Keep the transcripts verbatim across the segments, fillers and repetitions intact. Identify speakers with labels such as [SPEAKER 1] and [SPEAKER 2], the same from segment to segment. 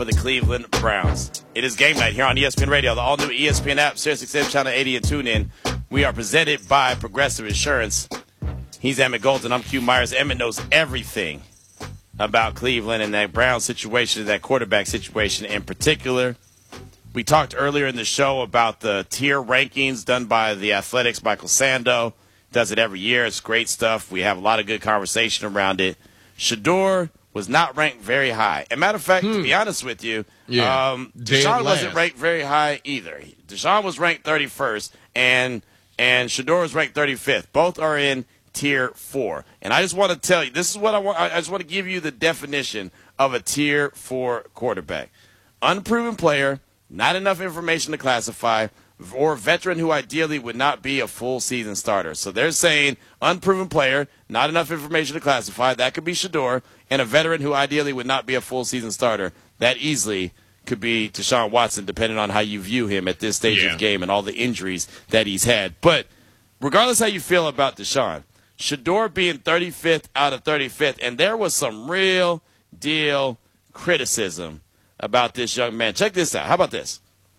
[SPEAKER 1] for the Cleveland Browns. It is game night here on E S P N Radio, the all-new E S P N app, Sirius X M Channel eighty, and TuneIn. We are presented by Progressive Insurance. He's Emmett Golden. I'm Q Myers. Emmett knows everything about Cleveland and that Brown situation, that quarterback situation in particular. We talked earlier in the show about the tier rankings done by the Athletics. Michael Sando does it every year. It's great stuff. We have a lot of good conversation around it. Shedeur was not ranked very high. As a matter of fact, hmm. to be honest with you, yeah. um, Deshaun wasn't ranked very high either. Deshaun was ranked thirty-first, and and Shedeur was ranked thirty-fifth. Both are in tier four. And I just want to tell you, this is what I want. I just want to give you the definition of a tier four quarterback. Unproven player, not enough information to classify, or veteran who ideally would not be a full season starter. So they're saying unproven player, not enough information to classify. That could be Shedeur, and a veteran who ideally would not be a full season starter. That easily could be Deshaun Watson, depending on how you view him at this stage yeah. of the game and all the injuries that he's had. But regardless how you feel about Deshaun, Shedeur being thirty-fifth out of thirty-fifth, and there was some real deal criticism about this young man. Check this out. How about this?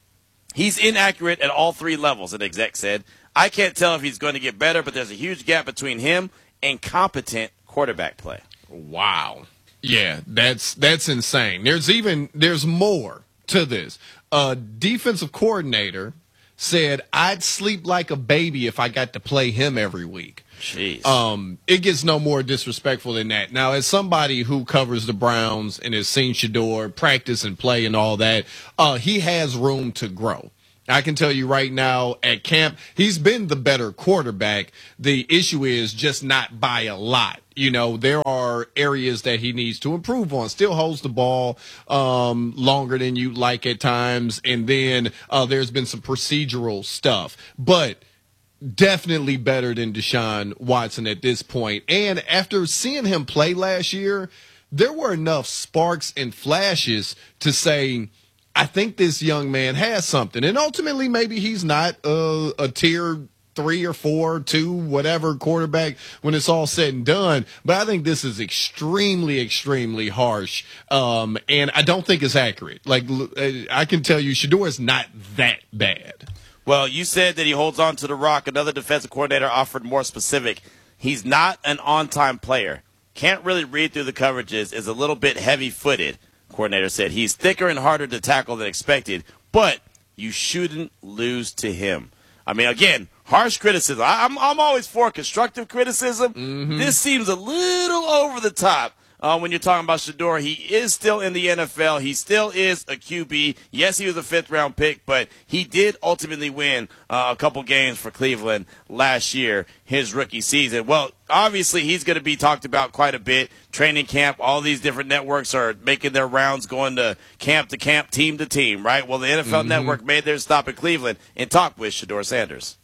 [SPEAKER 1] He's inaccurate at all three levels, an exec said. I can't tell if he's going to get better, but there's a huge gap between him and competent quarterback play.
[SPEAKER 2] Wow. Yeah, that's that's insane. There's even there's more to this. A defensive coordinator said, I'd sleep like a baby if I got to play him every week.
[SPEAKER 1] Jeez.
[SPEAKER 2] Um, it gets no more disrespectful than that. Now, as somebody who covers the Browns and has seen Shedeur practice and play and all that, uh, he has room to grow. I can tell you right now at camp, he's been the better quarterback. The issue is just not by a lot. You know, there are areas that he needs to improve on. Still holds the ball um, longer than you like at times. And then uh, there's been some procedural stuff. But definitely better than Deshaun Watson at this point. And after seeing him play last year, there were enough sparks and flashes to say, I think this young man has something. And ultimately, maybe he's not a, a tier three or four, two, whatever quarterback when it's all said and done. But I think this is extremely, extremely harsh. Um, and I don't think it's accurate. Like, I can tell you, Shedeur is not that bad.
[SPEAKER 1] Well, you said that he holds on to the rock. Another defensive coordinator offered more specific. He's not an on-time player. Can't really read through the coverages. Is a little bit heavy-footed, coordinator said. He's thicker and harder to tackle than expected, but you shouldn't lose to him. I mean, again, harsh criticism. I, I'm, I'm always for constructive criticism. Mm-hmm. This seems a little over the top. Uh, when you're talking about Shedeur, he is still in the N F L. He still is a Q B. Yes, he was a fifth-round pick, but he did ultimately win uh, a couple games for Cleveland last year, his rookie season. Well, obviously, he's going to be talked about quite a bit. Training camp, all these different networks are making their rounds, going to camp to camp, team to team, right? Well, the N F L mm-hmm. Network made their stop in Cleveland and talked with Shedeur Sanders.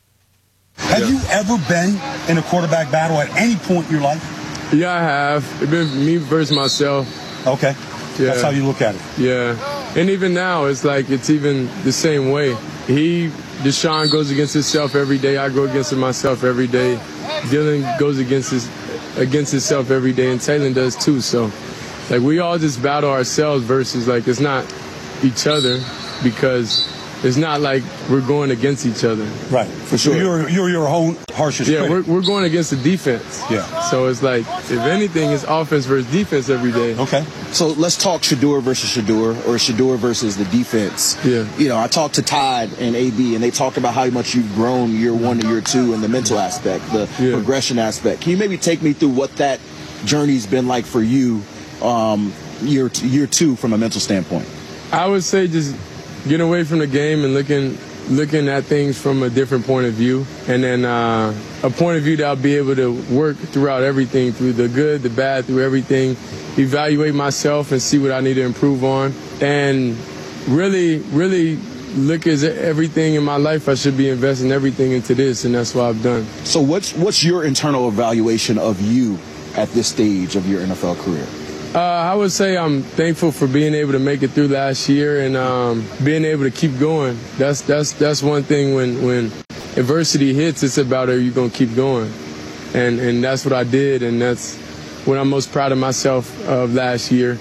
[SPEAKER 3] Have you ever been in a quarterback battle at any point in your life?
[SPEAKER 4] Yeah, I have. It's been me versus myself.
[SPEAKER 3] Okay. Yeah. That's how you look at it.
[SPEAKER 4] Yeah. And even now, it's like it's even the same way. He, Deshaun goes against himself every day. I go against myself every day. Dylan goes against his against himself every day, and Taylor does too. So, like, we all just battle ourselves versus, like, it's not each other, because it's not like we're going against each other.
[SPEAKER 3] Right, for sure. You're, you're your own harshest
[SPEAKER 4] Yeah,
[SPEAKER 3] critic.
[SPEAKER 4] we're, we're going against the defense.
[SPEAKER 3] Yeah.
[SPEAKER 4] So it's like, if anything, it's offense versus defense every day.
[SPEAKER 3] Okay.
[SPEAKER 5] So let's talk Shedeur versus Shedeur, or Shedeur versus the defense.
[SPEAKER 4] Yeah.
[SPEAKER 5] You know, I talked to Todd and A B, and they talked about how much you've grown year one to year two in the mental aspect, the yeah. progression aspect. Can you maybe take me through what that journey's been like for you um, year, year two from a mental standpoint?
[SPEAKER 4] I would say just getting away from the game and looking looking at things from a different point of view, and then uh, a point of view that I'll be able to work throughout everything, through the good, the bad, through everything, evaluate myself and see what I need to improve on, and really, really look at everything in my life. I should be investing everything into this, and that's what I've done.
[SPEAKER 5] So what's what's your internal evaluation of you at this stage of your N F L career?
[SPEAKER 4] Uh, I would say I'm thankful for being able to make it through last year and um, being able to keep going. That's that's that's one thing. When when adversity hits, it's about, are you going to keep going? And and that's what I did, and that's what I'm most proud of myself of last year.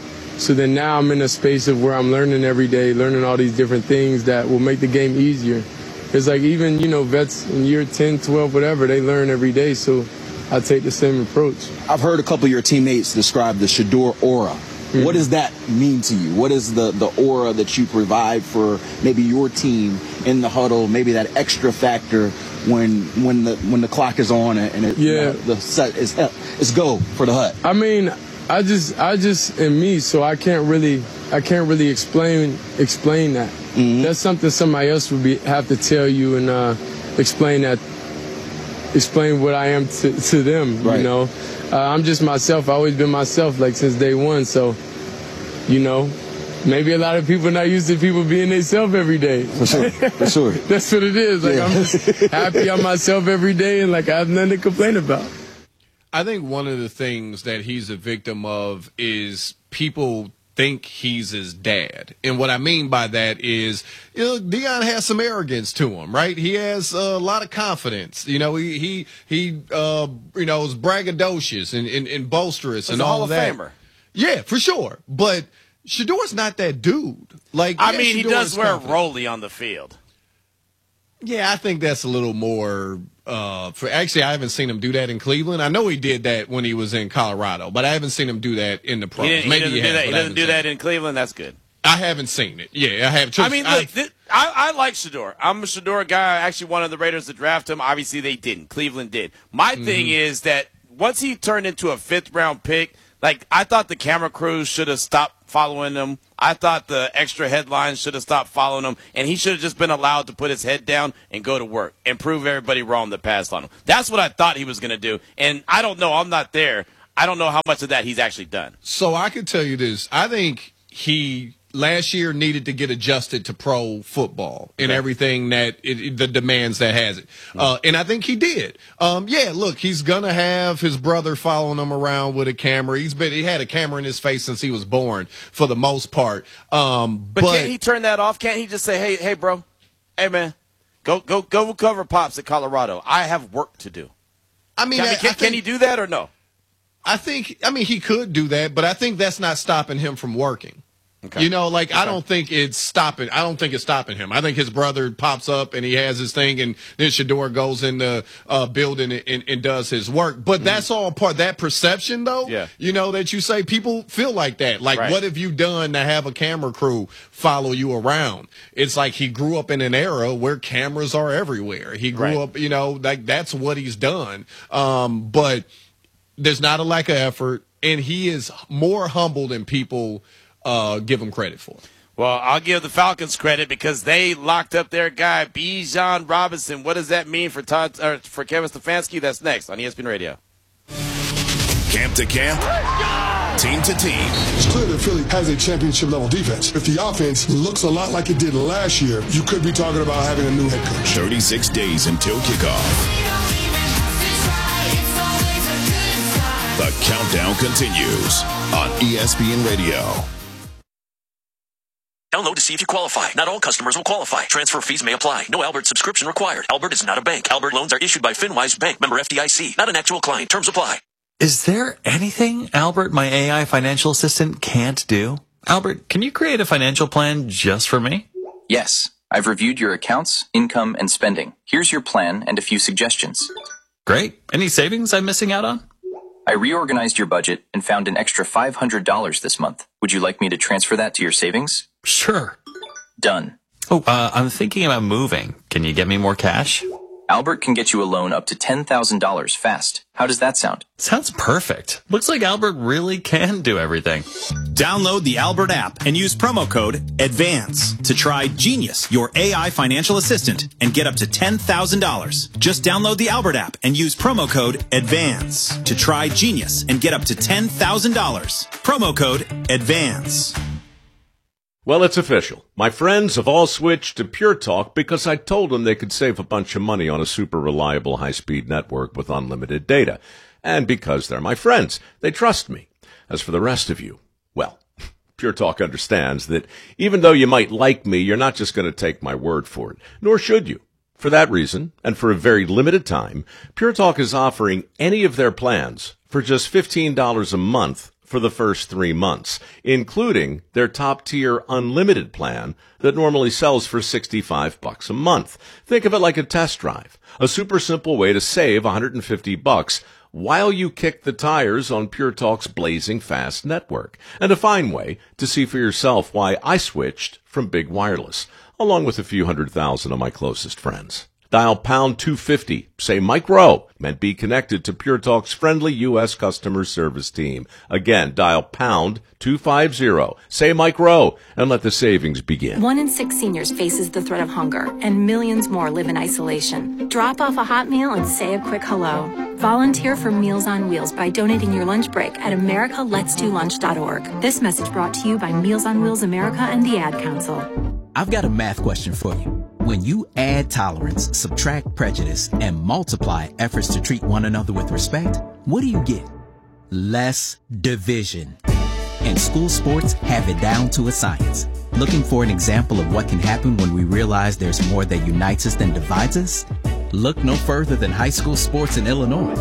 [SPEAKER 4] So then now I'm in a space of where I'm learning every day, learning all these different things that will make the game easier. It's like even, you know, vets in year ten, twelve, whatever, they learn every day. So I take the same approach.
[SPEAKER 5] I've heard a couple of your teammates describe the Shedeur aura. Mm-hmm. What does that mean to you? What is the, the aura that you provide for maybe your team in the huddle, maybe that extra factor when when the when the clock is on and it,
[SPEAKER 4] yeah.
[SPEAKER 5] you know, the set is it's go for the hut?
[SPEAKER 4] I mean, I just I just am me, so I can't really I can't really explain explain that. Mm-hmm. That's something somebody else would be have to tell you and uh, explain that explain what I am to, to them. Right. You know, uh, I'm just myself. I've always been myself, like since day one. So, you know, maybe a lot of people not used to people being themselves every day.
[SPEAKER 5] For sure, for sure.
[SPEAKER 4] That's what it is. Like yeah. I'm just happy I'm myself every day, and like I have nothing to complain about.
[SPEAKER 2] I think one of the things that he's a victim of is people think he's his dad. And what I mean by that is, you know, Deion has some arrogance to him, right? He has a lot of confidence. You know, he, he, he uh, you know, is braggadocious and, and, and boisterous and all
[SPEAKER 1] of
[SPEAKER 2] that.
[SPEAKER 1] Famer.
[SPEAKER 2] Yeah, for sure. But Shedeur's not that dude. Like,
[SPEAKER 1] I
[SPEAKER 2] yeah,
[SPEAKER 1] mean, he
[SPEAKER 2] Shedeur
[SPEAKER 1] does
[SPEAKER 2] is
[SPEAKER 1] wear
[SPEAKER 2] confident.
[SPEAKER 1] a rollie on the field.
[SPEAKER 2] Yeah, I think that's a little more uh for actually I haven't seen him do that in Cleveland. I know he did that when he was in Colorado, but I haven't seen him do that in the pros.
[SPEAKER 1] He,
[SPEAKER 2] Maybe
[SPEAKER 1] he doesn't
[SPEAKER 2] he
[SPEAKER 1] do
[SPEAKER 2] has,
[SPEAKER 1] that. He
[SPEAKER 2] but I
[SPEAKER 1] doesn't do
[SPEAKER 2] haven't
[SPEAKER 1] that
[SPEAKER 2] seen
[SPEAKER 1] in Cleveland. That's good.
[SPEAKER 2] it. I haven't seen it. Yeah, I have.
[SPEAKER 1] I mean, look, th- I, I like Shedeur. I'm a Shedeur guy. I actually wanted the Raiders to draft him. Obviously, they didn't. Cleveland did. My mm-hmm. thing is that once he turned into a fifth round pick, like I thought the camera crews should have stopped following him. I thought the extra headlines should have stopped following him, and he should have just been allowed to put his head down and go to work and prove everybody wrong that passed on him. That's what I thought he was going to do, and I don't know. I'm not there. I don't know how much of that he's actually done.
[SPEAKER 2] So I can tell you this. I think he last year needed to get adjusted to pro football and
[SPEAKER 1] okay.
[SPEAKER 2] everything that it, the demands that has it. Uh, and I think he did. Um, yeah, look, he's going to have his brother following him around with a camera. He's been, he had a camera in his face since he was born for the most part. Um,
[SPEAKER 1] but, but can't he turn that off? Can't he just say, hey, hey, bro, hey, man, go, go, go cover Pops at Colorado. I have work to do.
[SPEAKER 2] I mean,
[SPEAKER 1] I mean
[SPEAKER 2] I,
[SPEAKER 1] can,
[SPEAKER 2] I think,
[SPEAKER 1] can he do that or no?
[SPEAKER 2] I think, I mean, he could do that, but I think that's not stopping him from working. Okay. You know, like, okay. I don't think it's stopping. I don't think it's stopping him. I think his brother pops up and he has his thing, and then Shedeur goes in the uh, building and, and, and does his work. But mm-hmm. that's all part that perception, though.
[SPEAKER 1] Yeah.
[SPEAKER 2] You know, that you say people feel like that. Like,
[SPEAKER 1] right.
[SPEAKER 2] what have you done to have a camera crew follow you around? It's like he grew up in an era where cameras are everywhere. He grew
[SPEAKER 1] right.
[SPEAKER 2] up, you know, like that's what he's done. Um, but there's not a lack of effort, and he is more humble than people Uh, give him credit for.
[SPEAKER 1] Well, I'll give the Falcons credit because they locked up their guy, Bijan Robinson. What does that mean for Todd or for Kevin Stefanski? That's next on E S P N Radio.
[SPEAKER 6] Camp to camp, team to team.
[SPEAKER 7] It's clear that Philly has a championship-level defense. If the offense looks a lot like it did last year, you could be talking about having a new head coach.
[SPEAKER 6] thirty-six days until kickoff. The countdown continues on E S P N Radio.
[SPEAKER 8] Download to see if you qualify. Not all customers will qualify. Transfer fees may apply. No Albert subscription required. Albert is not a bank. Albert loans are issued by FinWise Bank, member F D I C. Not an actual client. Terms apply.
[SPEAKER 9] Is there anything Albert, my A I financial assistant, can't do? Albert, can you create a financial plan just for me?
[SPEAKER 10] Yes. I've reviewed your accounts, income, and spending. Here's your plan and a few suggestions.
[SPEAKER 9] Great. Any savings I'm missing out on?
[SPEAKER 10] I reorganized your budget and found an extra five hundred dollars this month. Would you like me to transfer that to your savings?
[SPEAKER 9] Sure.
[SPEAKER 10] Done.
[SPEAKER 9] Oh, uh, I'm thinking about moving. Can you get me more cash?
[SPEAKER 10] Albert can get you a loan up to ten thousand dollars fast. How does that sound?
[SPEAKER 9] Sounds perfect. Looks like Albert really can do everything.
[SPEAKER 11] Download the Albert app and use promo code ADVANCE to try Genius, your A I financial assistant, and get up to ten thousand dollars. Just download the Albert app and use promo code ADVANCE to try Genius and get up to ten thousand dollars. Promo code ADVANCE.
[SPEAKER 12] Well, it's official. My friends have all switched to Pure Talk because I told them they could save a bunch of money on a super reliable high-speed network with unlimited data. And because they're my friends, they trust me. As for the rest of you, well, Pure Talk understands that even though you might like me, you're not just going to take my word for it, nor should you. For that reason, and for a very limited time, Pure Talk is offering any of their plans for just fifteen dollars a month for the first three months, including their top-tier unlimited plan that normally sells for sixty-five bucks a month. Think of it like a test drive, a super simple way to save one hundred fifty bucks while you kick the tires on Pure Talk's blazing fast network, and a fine way to see for yourself why I switched from Big Wireless, along with a few hundred thousand of my closest friends. Dial pound two fifty, say Mike Rowe, and be connected to Pure Talk's friendly U S customer service team. Again, dial pound two fifty, say Mike Rowe, and let the savings begin.
[SPEAKER 13] One in six seniors faces the threat of hunger, and millions more live in isolation. Drop off a hot meal and say a quick hello. Volunteer for Meals on Wheels by donating your lunch break at america lets do lunch dot org. This message brought to you by Meals on Wheels America and the Ad Council.
[SPEAKER 14] I've got a math question for you. When you add tolerance, subtract prejudice, and multiply efforts to treat one another with respect, what do you get? Less division. And school sports have it down to a science. Looking for an example of what can happen when we realize there's more that unites us than divides us? Look no further than high school sports in Illinois.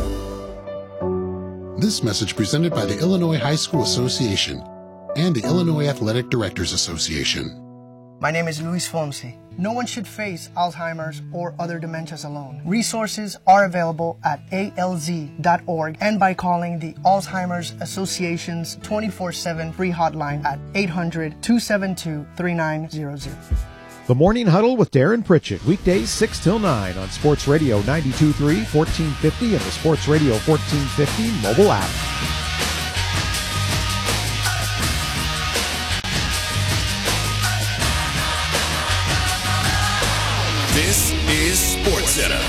[SPEAKER 15] This message presented by the Illinois High School Association and the Illinois Athletic Directors Association.
[SPEAKER 16] My name is Luis Fonsi. No one should face Alzheimer's or other dementias alone. Resources are available at A L Z dot org and by calling the Alzheimer's Association's twenty-four seven free hotline at eight hundred, two seven two, three nine zero zero.
[SPEAKER 17] The Morning Huddle with Darren Pritchett, weekdays six till nine on Sports Radio ninety-two point three, fourteen fifty, and the Sports Radio fourteen fifty mobile app.
[SPEAKER 6] This is SportsCenter.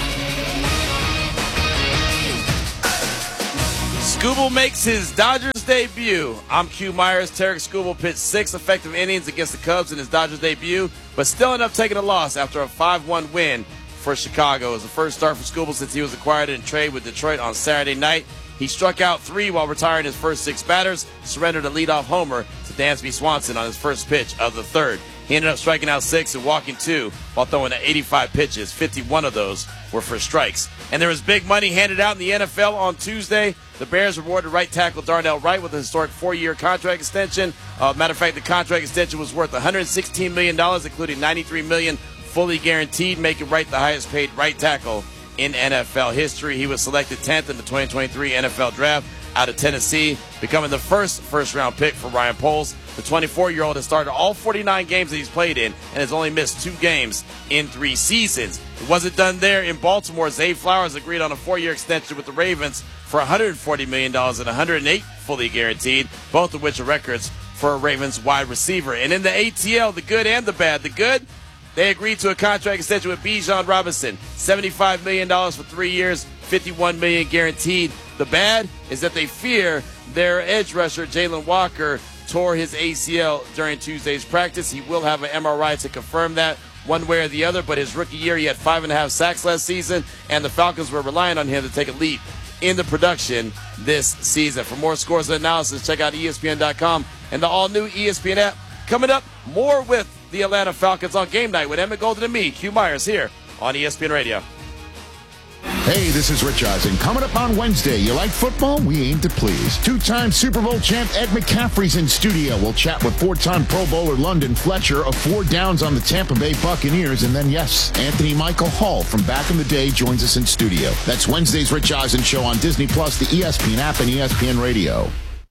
[SPEAKER 1] Skubal makes his Dodgers debut. I'm Q Myers. Tarek Skubal pitched six effective innings against the Cubs in his Dodgers debut, but still ended up taking a loss after a five one win for Chicago. It was the first start for Skubal since he was acquired in trade with Detroit on Saturday night. He struck out three while retiring his first six batters, surrendered a leadoff homer to Dansby Swanson on his first pitch of the third. He ended up striking out six and walking two while throwing eighty-five pitches. fifty-one of those were for strikes. And there was big money handed out in the N F L on Tuesday. The Bears rewarded right tackle Darnell Wright with a historic four-year contract extension. Uh, matter of fact, the contract extension was worth one hundred sixteen million dollars, including ninety-three million dollars fully guaranteed, making Wright the highest-paid right tackle in N F L history. He was selected tenth in the twenty twenty-three N F L Draft out of Tennessee, becoming the first first-round pick for Ryan Poles. The twenty-four-year-old has started all forty-nine games that he's played in and has only missed two games in three seasons. It wasn't done there in Baltimore. Zay Flowers agreed on a four-year extension with the Ravens for one hundred forty million dollars and one hundred eight fully guaranteed, both of which are records for a Ravens wide receiver. And in the A T L, the good and the bad. The good, they agreed to a contract extension with Bijan Robinson, seventy-five million dollars for three years, fifty-one million dollars guaranteed. The bad is that they fear their edge rusher, Jalen Walker, tore his A C L during Tuesday's practice. He will have an M R I to confirm that one way or the other, but his rookie year, he had five and a half sacks last season, and the Falcons were relying on him to take a leap in the production this season. For more scores and analysis, check out E S P N dot com and the all-new E S P N app. Coming up, more with the Atlanta Falcons on Game Night with Emmett Golden and me, Q Myers, here on E S P N Radio.
[SPEAKER 18] Hey, this is Rich Eisen. Coming up on Wednesday, you like football? We aim to please. Two-time Super Bowl champ Ed McCaffrey's in studio. We'll chat with four-time Pro Bowler London Fletcher of four downs on the Tampa Bay Buccaneers. And then, yes, Anthony Michael Hall from back in the day joins us in studio. That's Wednesday's Rich Eisen Show on Disney Plus, the E S P N app, and E S P N Radio.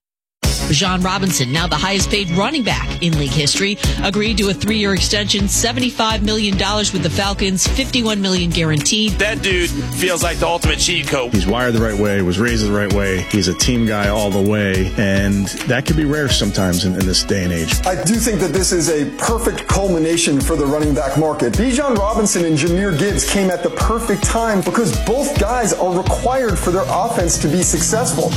[SPEAKER 19] Bijan Robinson, now the highest-paid running back in league history, agreed to a three-year extension, seventy-five million dollars with the Falcons, fifty-one million dollars guaranteed.
[SPEAKER 1] That dude feels like the ultimate cheat code.
[SPEAKER 20] He's wired the right way, was raised the right way. He's a team guy all the way, and that could be rare sometimes in, in this day and age.
[SPEAKER 21] I do think that this is a perfect culmination for the running back market. Bijan Robinson and Jahmyr Gibbs came at the perfect time because both guys are required for their offense to be successful.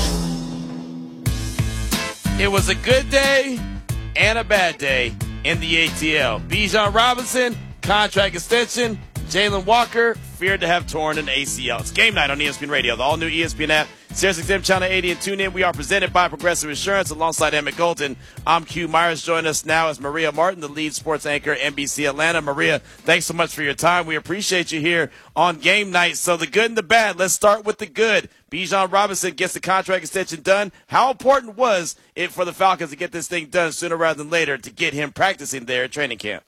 [SPEAKER 1] It was a good day and a bad day in the A T L. Bijan Robinson, contract extension. Jalen Walker feared to have torn an A C L. It's game night on E S P N Radio, the all-new E S P N app, Sirius X M Channel eighty, and tune in. We are presented by Progressive Insurance alongside Emmett Golden. I'm Q Myers. Joining us now is Maria Martin, the lead sports anchor at N B C Atlanta. Maria, thanks so much for your time. We appreciate you here on game night. So the good and the bad. Let's start with the good. Bijan Robinson gets the contract extension done. How important was it for the Falcons to get this thing done sooner rather than later to get him practicing there at training camp?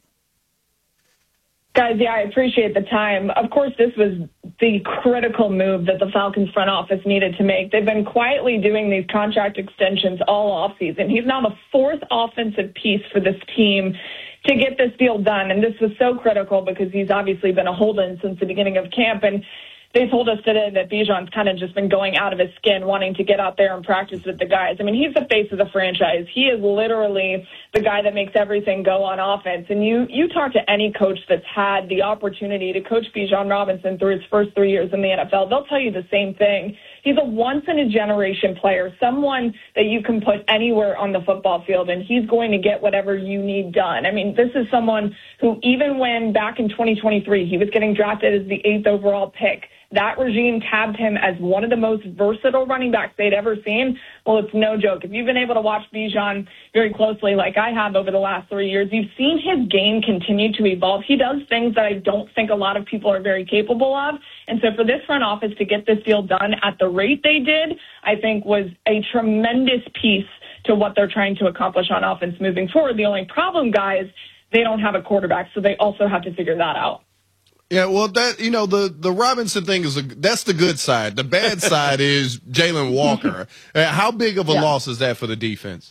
[SPEAKER 3] Guys, yeah, I appreciate the time. Of course, this was the critical move that the Falcons front office needed to make. They've been quietly doing these contract extensions all offseason. He's now the fourth offensive piece for this team to get this deal done, and this was so critical because he's obviously been a hold-in since the beginning of camp, and they told us today that Bijan's kind of just been going out of his skin, wanting to get out there and practice with the guys. I mean, he's the face of the franchise. He is literally the guy that makes everything go on offense. And you you talk to any coach that's had the opportunity to coach Bijan Robinson through his first three years in the N F L, they'll tell you the same thing. He's a once-in-a-generation player, someone that you can put anywhere on the football field, and he's going to get whatever you need done. I mean, this is someone who, even when back in twenty twenty-three, he was getting drafted as the eighth overall pick, that regime tabbed him as one of the most versatile running backs they'd ever seen. Well, it's no joke. If you've been able to watch Bijan very closely like I have over the last three years, you've seen his game continue to evolve. He does things that I don't think a lot of people are very capable of. And so for this front office to get this deal done at the rate they did, I think was a tremendous piece to what they're trying to accomplish on offense moving forward. The only problem, guys, they don't have a quarterback, so they also have to figure that out.
[SPEAKER 2] Yeah, well, that you know the the Robinson thing is a, that's the good side. The bad side is Jalen Walker. Uh, how big of a yeah. loss is that for the defense?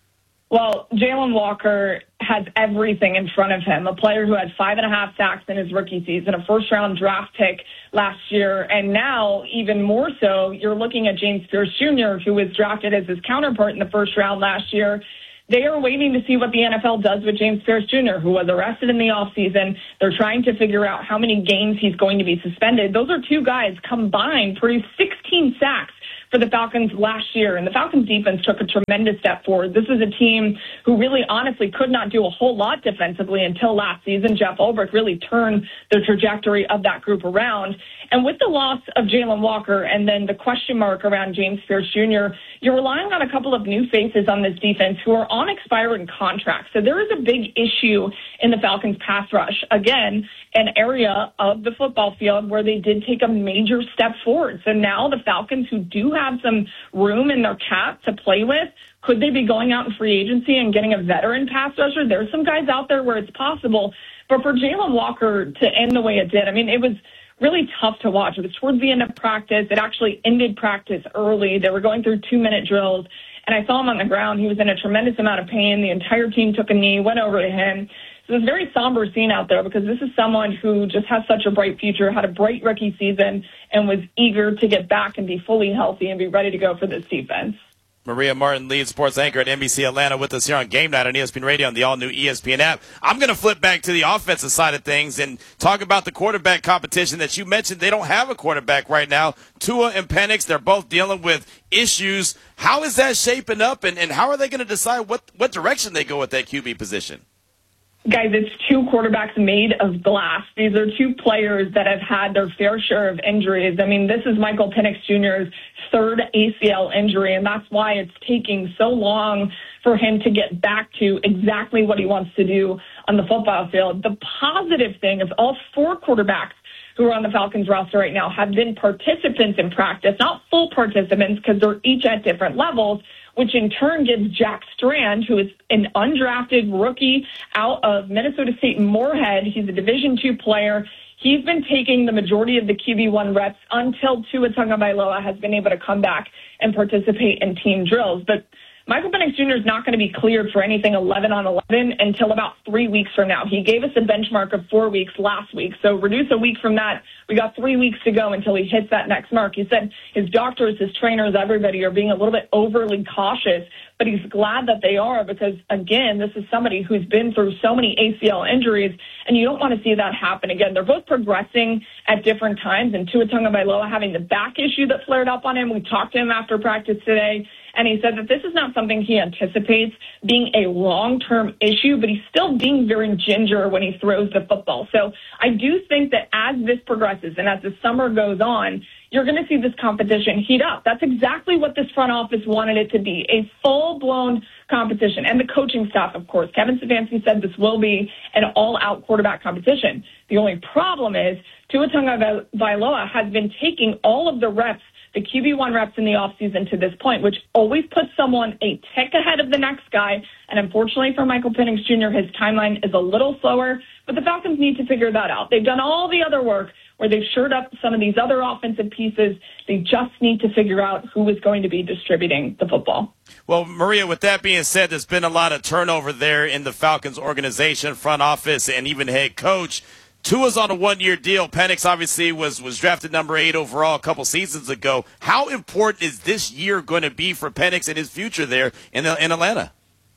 [SPEAKER 3] Well, Jalen Walker has everything in front of him. A player who had five and a half sacks in his rookie season, a first round draft pick last year, and now even more so, you're looking at James Pierce Junior, who was drafted as his counterpart in the first round last year. They are waiting to see what the N F L does with James Pierce Junior, who was arrested in the offseason. They're trying to figure out how many games he's going to be suspended. Those are two guys combined produced sixteen sacks for the Falcons last year, and the Falcons defense took a tremendous step forward. This is a team who really honestly could not do a whole lot defensively until last season. Jeff Ulbrich really turned the trajectory of that group around. And with the loss of Jalen Walker and then the question mark around James Pierce Junior, you're relying on a couple of new faces on this defense who are on expiring contracts. So there is a big issue in the Falcons pass rush. Again, an area of the football field where they did take a major step forward. So now the Falcons, who do have some room in their cap to play with, could they be going out in free agency and getting a veteran pass rusher? There's some guys out there where it's possible. But for Jalen Walker to end the way it did, I mean, it was really tough to watch. It was towards the end of practice. It actually ended practice early. They were going through two-minute drills, and I saw him on the ground. He was in a tremendous amount of pain. The entire team took a knee, went over to him. So it was a very somber scene out there because this is someone who just has such a bright future, had a bright rookie season, and was eager to get back and be fully healthy and be ready to go for this defense.
[SPEAKER 1] Maria Martin, lead sports anchor at N B C Atlanta, with us here on Game Night on E S P N Radio and the all-new E S P N app. I'm going to flip back to the offensive side of things and talk about the quarterback competition that you mentioned. They don't have a quarterback right now. Tua and Penix, they're both dealing with issues. How is that shaping up, and, and how are they going to decide what, what direction they go with that Q B position?
[SPEAKER 3] Guys, it's two quarterbacks made of glass. These are two players that have had their fair share of injuries. I mean, this is Michael Penix Junior's third A C L injury, and that's why it's taking so long for him to get back to exactly what he wants to do on the football field. The positive thing is all four quarterbacks who are on the Falcons roster right now have been participants in practice, not full participants because they're each at different levels, which in turn gives Jack Strand, who is an undrafted rookie out of Minnesota State Moorhead. He's a Division two player. He's been taking the majority of the Q B one reps until Tua Tagovailoa has been able to come back and participate in team drills. But Michael Penix Junior is not going to be cleared for anything eleven on eleven until about three weeks from now. He gave us a benchmark of four weeks last week. So reduce a week from that. We got three weeks to go until he hits that next mark. He said his doctors, his trainers, everybody are being a little bit overly cautious, but he's glad that they are because, again, this is somebody who's been through so many A C L injuries, and you don't want to see that happen again. They're both progressing at different times, and Tua Tagovailoa having the back issue that flared up on him. We talked to him after practice today, And he said that this is not something he anticipates being a long-term issue, but he's still being very ginger when he throws the football. So I do think that as this progresses and as the summer goes on, you're going to see this competition heat up. That's exactly what this front office wanted it to be, a full-blown competition. And the coaching staff, of course. Kevin Stefanski said this will be an all-out quarterback competition. The only problem is Tua Tagovailoa has been taking all of the reps, the Q B one reps in the offseason to this point, which always puts someone a tick ahead of the next guy. And unfortunately for Michael Penix Junior, his timeline is a little slower, but the Falcons need to figure that out. They've done all the other work where they've shored up some of these other offensive pieces. They just need to figure out who is going to be distributing the football.
[SPEAKER 1] Well, Maria, with that being said, there's been a lot of turnover there in the Falcons organization, front office, and even head coach. Tua's on a one-year deal. Penix obviously was, was drafted number eight overall a couple seasons ago. How important is this year going to be for Penix and his future there in, in Atlanta?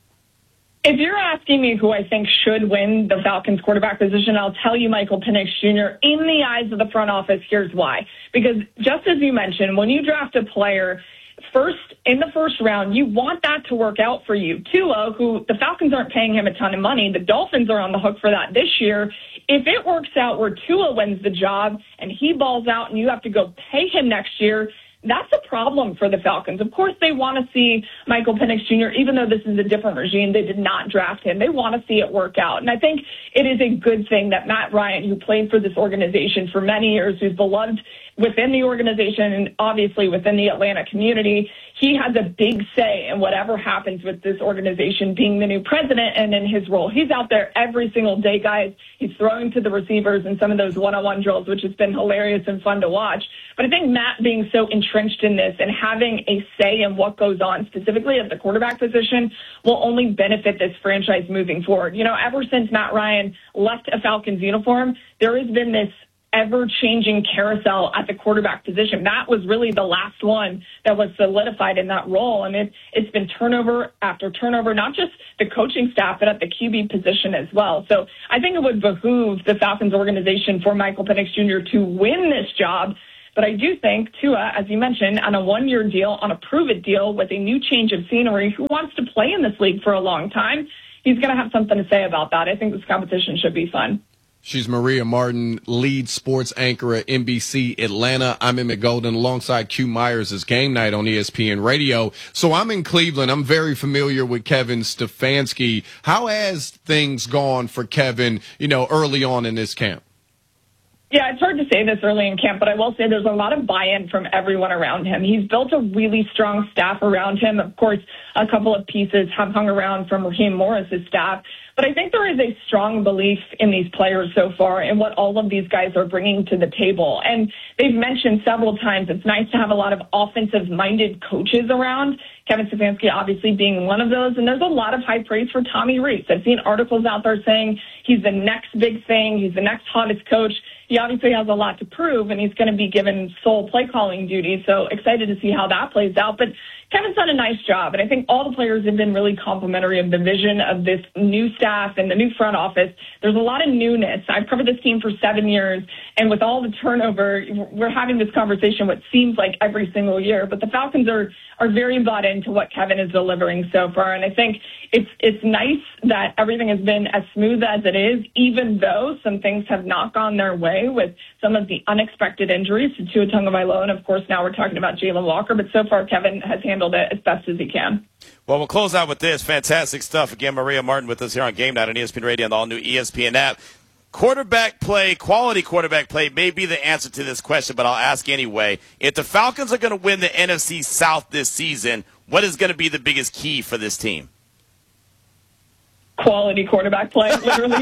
[SPEAKER 3] If you're asking me who I think should win the Falcons quarterback position, I'll tell you Michael Penix Junior In the eyes of the front office, here's why. Because just as you mentioned, when you draft a player first in the first round, you want that to work out for you. Tua, who the Falcons aren't paying him a ton of money, the Dolphins are on the hook for that this year. If it works out where Tua wins the job and he balls out and you have to go pay him next year, that's a problem for the Falcons. Of course, they want to see Michael Penix Junior, even though this is a different regime, they did not draft him. They want to see it work out. And I think it is a good thing that Matt Ryan, who played for this organization for many years, who's beloved within the organization and obviously within the Atlanta community, he has a big say in whatever happens with this organization being the new president and in his role. He's out there every single day, guys. He's throwing to the receivers in some of those one-on-one drills, which has been hilarious and fun to watch. But I think Matt being so entrenched in this and having a say in what goes on, specifically at the quarterback position, will only benefit this franchise moving forward. You know, ever since Matt Ryan left a Falcons uniform, there has been this ever-changing carousel at the quarterback position. Matt was really the last one that was solidified in that role, and it, it's been turnover after turnover, not just the coaching staff, but at the Q B position as well. So I think it would behoove the Falcons organization for Michael Penix Junior to win this job. But I do think Tua, as you mentioned, on a one-year deal, on a prove-it deal with a new change of scenery, who wants to play in this league for a long time, he's going to have something to say about that. I think this competition should be fun.
[SPEAKER 2] She's Maria Martin, lead sports anchor at N B C Atlanta. I'm Emmett Golden alongside Q Myers. It's Game Night on E S P N Radio. So I'm in Cleveland. I'm very familiar with Kevin Stefanski. How has things gone for Kevin, you know, early on in this camp?
[SPEAKER 3] Yeah, it's hard to say this early in camp, but I will say there's a lot of buy-in from everyone around him. He's built a really strong staff around him. Of course, a couple of pieces have hung around from Raheem Morris's staff. But I think there is a strong belief in these players so far and what all of these guys are bringing to the table. And they've mentioned several times it's nice to have a lot of offensive-minded coaches around. Kevin Stefanski obviously being one of those. And there's a lot of high praise for Tommy Rees. I've seen articles out there saying he's the next big thing. He's the next hottest coach. He obviously has a lot to prove, and he's going to be given sole play-calling duties. So excited to see how that plays out. But Kevin's done a nice job, and I think all the players have been really complimentary of the vision of this new staff and the new front office. There's a lot of newness. I've covered this team for seven years, and with all the turnover, we're having this conversation what seems like every single year. But the Falcons are are very bought into what Kevin is delivering so far, and I think it's it's nice that everything has been as smooth as it is, even though some things have not gone their way with some of the unexpected injuries to Tua Tagovailoa, and of course now we're talking about Jalen Walker. But so far, Kevin has handled it as best as he can.
[SPEAKER 1] Well, we'll close out with this. Fantastic stuff. Again, Maria Martin with us here on Game Night on E S P N Radio and the all-new E S P N app. Quarterback play, quality quarterback play may be the answer to this question, but I'll ask anyway. If the Falcons are going to win the N F C South this season, what is going to be the biggest key for this team?
[SPEAKER 3] Quality quarterback play, literally.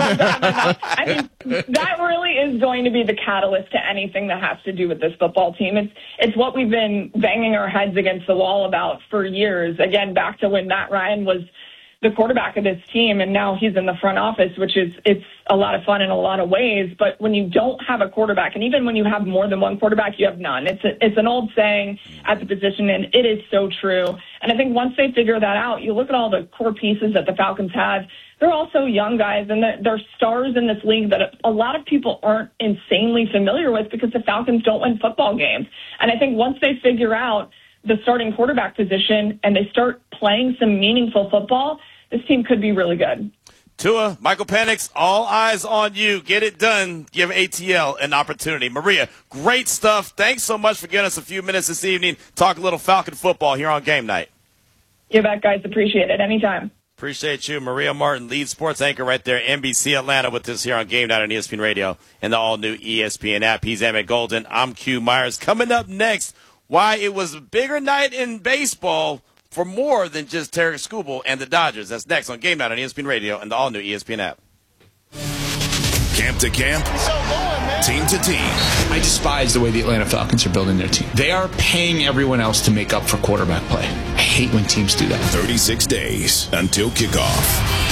[SPEAKER 3] I mean, that really is going to be the catalyst to anything that has to do with this football team. It's it's what we've been banging our heads against the wall about for years. Again, back to when Matt Ryan was the quarterback of this team, and now he's in the front office, which is it's a lot of fun in a lot of ways. But when you don't have a quarterback, and even when you have more than one quarterback, you have none. It's a, it's an old saying at the position, and it is so true. And I think once they figure that out, you look at all the core pieces that the Falcons have. They're also young guys, and they're stars in this league that a lot of people aren't insanely familiar with because the Falcons don't win football games. And I think once they figure out the starting quarterback position and they start playing some meaningful football, this team could be really good.
[SPEAKER 1] Tua, Michael Penix, all eyes on you. Get it done. Give A T L an opportunity. Maria, great stuff. Thanks so much for giving us a few minutes this evening. Talk a little Falcon football here on Game Night.
[SPEAKER 3] You bet, guys. Appreciate it. Anytime.
[SPEAKER 1] Appreciate you. Maria Martin, lead sports anchor right there, N B C Atlanta, with us here on Game Night on E S P N Radio and the all-new E S P N app. He's Emmett Golden. I'm Q Myers. Coming up next, why it was a bigger night in baseball for more than just Tarek Skubal and the Dodgers. That's next on Game Night on E S P N Radio and the all-new E S P N app.
[SPEAKER 6] Camp to camp, team to team.
[SPEAKER 5] I despise the way the Atlanta Falcons are building their team. They are paying everyone else to make up for quarterback play. I hate when teams do that.
[SPEAKER 6] thirty-six days until kickoff.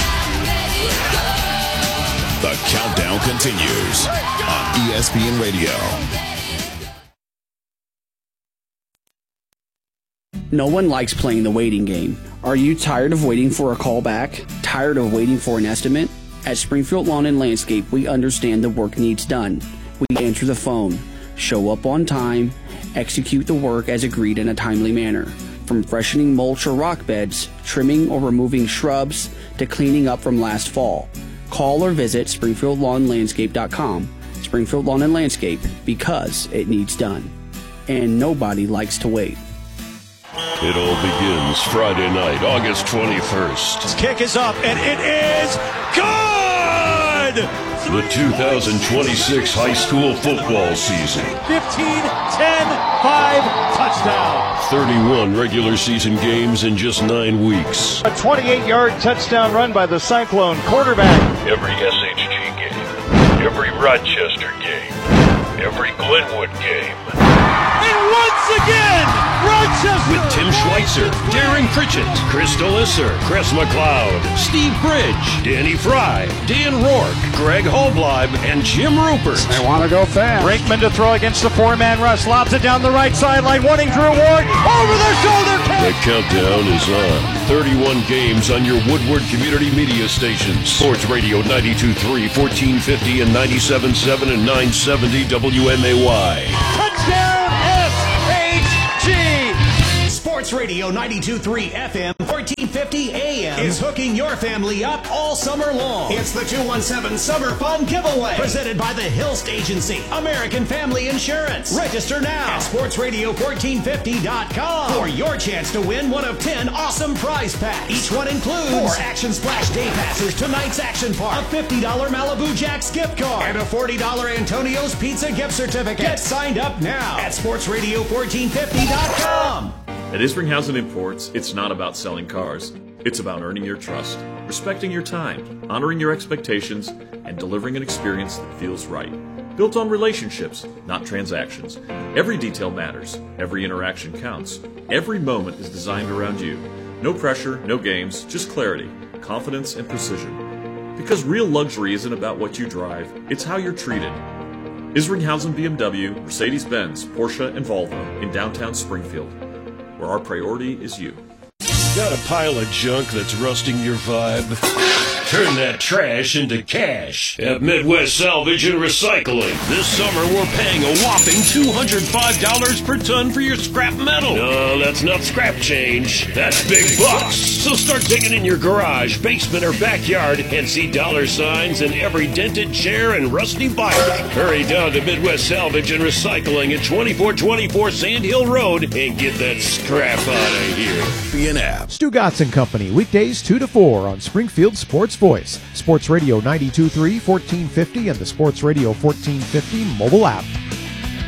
[SPEAKER 6] The countdown continues on E S P N Radio.
[SPEAKER 22] No one likes playing the waiting game. Are you tired of waiting for a call back? Tired of waiting for an estimate? At Springfield Lawn and Landscape, we understand the work needs done. We answer the phone, show up on time, execute the work as agreed in a timely manner. From freshening mulch or rock beds, trimming or removing shrubs, to cleaning up from last fall. Call or visit springfield lawn landscape dot com. Springfield Lawn and Landscape, because it needs done. And nobody likes to wait.
[SPEAKER 23] It all begins Friday night, August twenty-first.
[SPEAKER 11] This kick is up, and it is good!
[SPEAKER 23] The two thousand twenty-six high school football season.
[SPEAKER 11] fifteen, ten, five, touchdown.
[SPEAKER 23] thirty-one regular season games in just nine weeks.
[SPEAKER 24] A twenty-eight-yard touchdown run by the Cyclone quarterback.
[SPEAKER 23] Every S H G game, every Rochester game, every Glenwood game.
[SPEAKER 11] And once again, Rochester!
[SPEAKER 23] With Tim Schweitzer, Darren Pritchett, Crystal Isser, Chris McLeod, Steve Bridge, Danny Fry, Dan Rourke, Greg Holbleib, and Jim Rupert.
[SPEAKER 24] They want to go fast. Brinkman to throw against the four-man rush. Lobs it down the right sideline. Warning Drew Ward. Over the shoulder catch.
[SPEAKER 23] The countdown is on. thirty-one games on your Woodward Community Media stations. Sports Radio ninety-two point three, fourteen fifty, and ninety-seven point seven and nine seventy W M A Y.
[SPEAKER 11] Touchdown S H G!
[SPEAKER 25] Sports Radio ninety-two point three F M, fourteen fifty A M is hooking your family up all summer long. It's the two one seven Summer Fun Giveaway, presented by the Hilst Agency, American Family Insurance. Register now at sports radio fourteen fifty dot com for your chance to win one of ten awesome prize packs. Each one includes four Action Splash Day Passes to Knight's Action Park, a fifty dollars Malibu Jack's gift card, and a forty dollars Antonio's Pizza gift certificate. Get signed up now at sports radio fourteen fifty dot com.
[SPEAKER 26] At Isringhausen Imports, it's not about selling cars. It's about earning your trust, respecting your time, honoring your expectations, and delivering an experience that feels right. Built on relationships, not transactions. Every detail matters. Every interaction counts. Every moment is designed around you. No pressure, no games, just clarity, confidence, and precision. Because real luxury isn't about what you drive, it's how you're treated. Isringhausen B M W, Mercedes-Benz, Porsche, and Volvo in downtown Springfield, where our priority is you.
[SPEAKER 23] Got a pile of junk that's rusting your vibe? Turn that trash into cash at Midwest Salvage and Recycling. This summer, we're paying a whopping two hundred five dollars per ton for your scrap metal. No, that's not scrap change. That's big bucks. So start digging in your garage, basement, or backyard and see dollar signs in every dented chair and rusty bike. Hurry down to Midwest Salvage and Recycling at twenty-four twenty-four Sand Hill Road and get that scrap out of here.
[SPEAKER 6] Be an app.
[SPEAKER 17] Stu Gatz and Company, weekdays two to four on Springfield Sports Voice, Sports Radio ninety-two point three, fourteen fifty, and the Sports Radio fourteen fifty mobile app.